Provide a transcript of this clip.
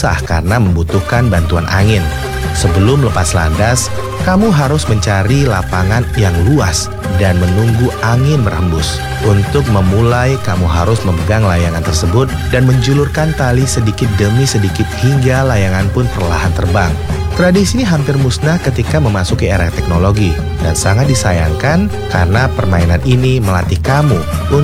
susah karena membutuhkan bantuan angin. Sebelum lepas landas, kamu harus mencari lapangan yang luas dan menunggu angin berhembus. Untuk memulai, kamu harus memegang layangan tersebut dan menjulurkan tali sedikit demi sedikit hingga layangan pun perlahan terbang. Tradisi ini hampir musnah ketika memasuki era teknologi dan sangat disayangkan karena permainan ini melatih kamu